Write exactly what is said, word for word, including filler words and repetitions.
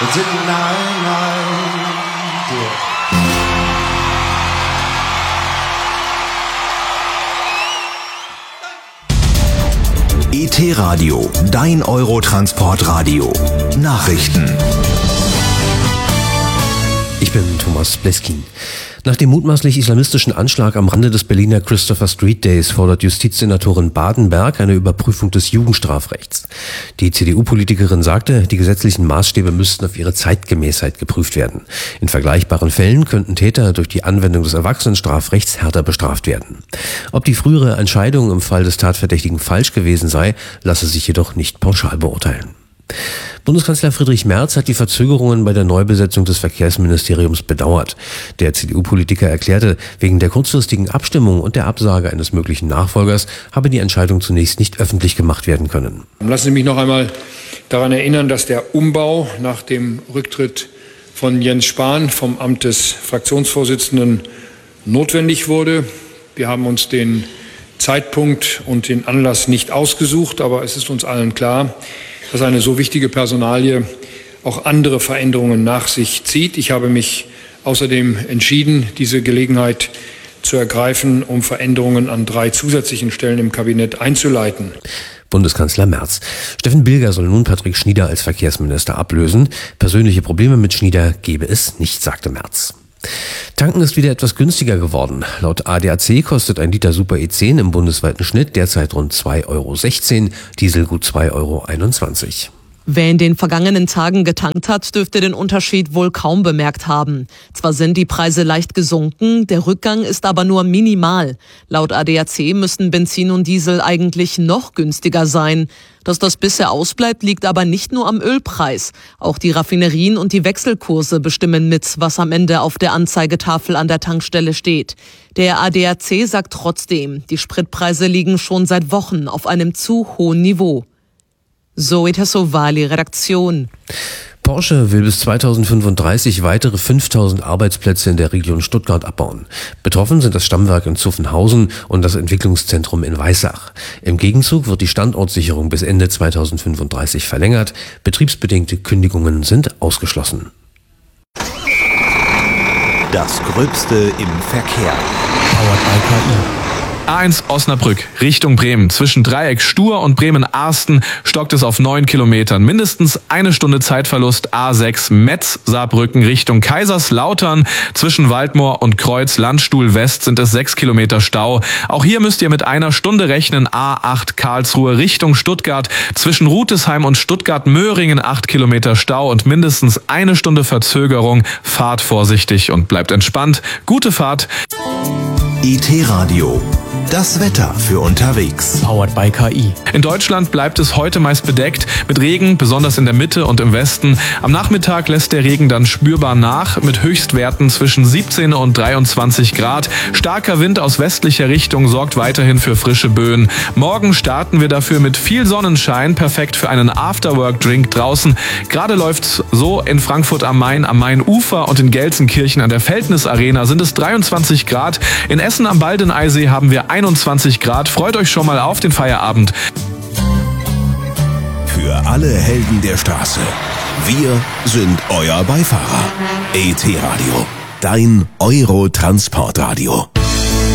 It's a nine, nine, dear. E T-Radio, dein Eurotransportradio. Nachrichten. Ich bin Thomas Bleskin. Nach dem mutmaßlich islamistischen Anschlag am Rande des Berliner Christopher Street Days fordert Justizsenatorin Badenberg eine Überprüfung des Jugendstrafrechts. Die C D U-Politikerin sagte, die gesetzlichen Maßstäbe müssten auf ihre Zeitgemäßheit geprüft werden. In vergleichbaren Fällen könnten Täter durch die Anwendung des Erwachsenenstrafrechts härter bestraft werden. Ob die frühere Entscheidung im Fall des Tatverdächtigen falsch gewesen sei, lasse sich jedoch nicht pauschal beurteilen. Bundeskanzler Friedrich Merz hat die Verzögerungen bei der Neubesetzung des Verkehrsministeriums bedauert. Der C D U-Politiker erklärte, wegen der kurzfristigen Abstimmung und der Absage eines möglichen Nachfolgers habe die Entscheidung zunächst nicht öffentlich gemacht werden können. Lassen Sie mich noch einmal daran erinnern, dass der Umbau nach dem Rücktritt von Jens Spahn vom Amt des Fraktionsvorsitzenden notwendig wurde. Wir haben uns den Zeitpunkt und den Anlass nicht ausgesucht, aber es ist uns allen klar, dass eine so wichtige Personalie auch andere Veränderungen nach sich zieht. Ich habe mich außerdem entschieden, diese Gelegenheit zu ergreifen, um Veränderungen an drei zusätzlichen Stellen im Kabinett einzuleiten. Bundeskanzler Merz. Steffen Bilger soll nun Patrick Schnieder als Verkehrsminister ablösen. Persönliche Probleme mit Schnieder gebe es nicht, sagte Merz. Tanken ist wieder etwas günstiger geworden. Laut A D A C kostet ein Liter Super E zehn im bundesweiten Schnitt derzeit rund zwei Euro sechzehn, Diesel gut zwei Euro einundzwanzig. Wer in den vergangenen Tagen getankt hat, dürfte den Unterschied wohl kaum bemerkt haben. Zwar sind die Preise leicht gesunken, der Rückgang ist aber nur minimal. Laut A D A C müssten Benzin und Diesel eigentlich noch günstiger sein. Dass das bisher ausbleibt, liegt aber nicht nur am Ölpreis. Auch die Raffinerien und die Wechselkurse bestimmen mit, was am Ende auf der Anzeigetafel an der Tankstelle steht. Der A D A C sagt trotzdem, die Spritpreise liegen schon seit Wochen auf einem zu hohen Niveau. Zoe Tassovali, Redaktion. Porsche will bis zweitausendfünfunddreißig weitere fünftausend Arbeitsplätze in der Region Stuttgart abbauen. Betroffen sind das Stammwerk in Zuffenhausen und das Entwicklungszentrum in Weissach. Im Gegenzug wird die Standortsicherung bis Ende zweitausendfünfunddreißig verlängert. Betriebsbedingte Kündigungen sind ausgeschlossen. Das Gröbste im Verkehr. Powered by K I. A eins Osnabrück Richtung Bremen. Zwischen Dreieck Stur und Bremen-Arsten stockt es auf neun Kilometern. Mindestens eine Stunde Zeitverlust. A sechs Metz-Saarbrücken Richtung Kaiserslautern. Zwischen Waldmoor und Kreuz Landstuhl West sind es sechs Kilometer Stau. Auch hier müsst ihr mit einer Stunde rechnen. A acht Karlsruhe Richtung Stuttgart. Zwischen Rutesheim und Stuttgart-Möhringen acht Kilometer Stau und mindestens eine Stunde Verzögerung. Fahrt vorsichtig und bleibt entspannt. Gute Fahrt. E T-Radio. Das Wetter für unterwegs. Powered by K I. In Deutschland bleibt es heute meist bedeckt mit Regen, besonders in der Mitte und im Westen. Am Nachmittag lässt der Regen dann spürbar nach mit Höchstwerten zwischen siebzehn und dreiundzwanzig Grad. Starker Wind aus westlicher Richtung sorgt weiterhin für frische Böen. Morgen starten wir dafür mit viel Sonnenschein, perfekt für einen Afterwork-Drink draußen. Gerade läuft's so in Frankfurt am Main, am Mainufer und in Gelsenkirchen an der Feldnis Arena sind es dreiundzwanzig Grad. In Essen am Baldeneysee haben wir einundzwanzig Grad. Freut euch schon mal auf den Feierabend. Für alle Helden der Straße. Wir sind euer Beifahrer. E T-Radio. Dein Eurotransportradio.